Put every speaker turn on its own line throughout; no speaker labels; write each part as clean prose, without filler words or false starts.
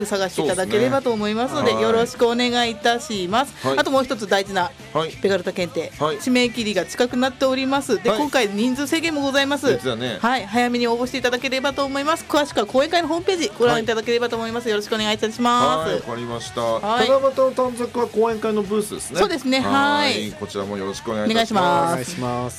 探していただければと思いますので、よろしくお願いいたします。あともう一つ大事なベガルタ検定、締め切りが近くなっております。で、今回人数制限もございます。はい、早めに応募していただければと思います。詳しくは講演会のホームページご覧いただければと思います。よろしくお願いいたします。
わかりました。七夕の短冊は講演会のブースですね。
そうですね。はい。
こちらもよろしくお願いいたします。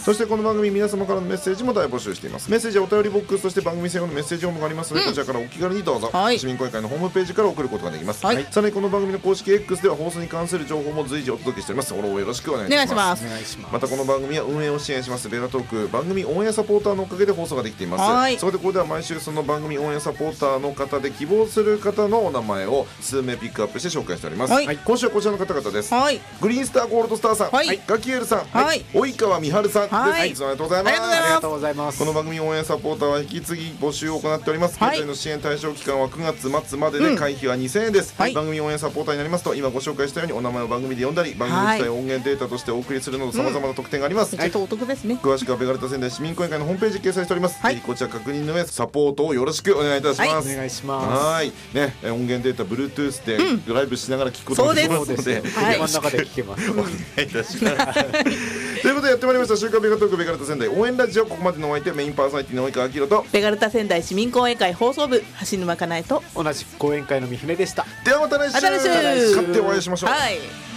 そしてこの番組皆様からのメッセージも大募集しています。メッセージはお便りボックス、そして番組専用のメッセージフォームがありますので、こちらからお気軽にどうぞ。市民講演会のホームページから送ることができます。さらにこの番組の公式 X では放送に関する情報も随時お届けしております。フォローよろしくお願いします。またこの番組は運営を支援しますベガトーク番組オンエアサポーターのおかげで放送ができています。そこでここでは毎週その番組オンエアサポーターの方で希望する方のお名前を数名ピックアップして紹介しております。今週はこちらの方々です。グリーンスターゴールドスターさん、ガキエルさん、及川美春さんです。いつもありがとうございます。
ありがとうございます。
この番組オンエアサポーターは引き継ぎ募集を行っております。現在の支援対象期間は9月末までで、会費は2000円です。番組オンエアサポーターになりますと、今ご紹介したようにお名前を番組で呼んだり、番組自体を音源データとしてお送りするなど様々な特典があります。
お得ですね。
詳しくはベガルタ仙台市民講演会のホームページ掲載しております。ぜひこちら確認の上サポートをよろしくお願いいたします。
お願いします。
ね、音源データ Bluetooth でライブしながら聞くことができますので、
真ん中で聞けます。お願
いいたします。ということでやってまいりました週刊ベガトークベガルタ仙台応援ラジオ。ここまでのお相手メインパーソナリティの及川明と
ベガルタ仙台市民講演会放送部橋沼かなえと
同じく講演会の三船でした。
ではまた来週。買ってお会いしましょう。